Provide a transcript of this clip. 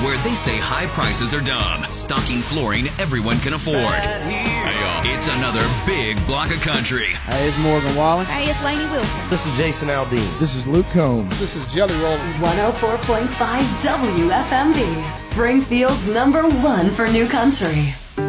where they say high prices are dumb, stocking flooring everyone can afford. Hey, y'all, it's another big block of country. Hey, it's Morgan Wallen. Hey, it's Lainey Wilson. This is Jason Aldean. This is Luke Combs. This is Jelly Roll. 104.5 WFMD, Springfield's #1 for new country.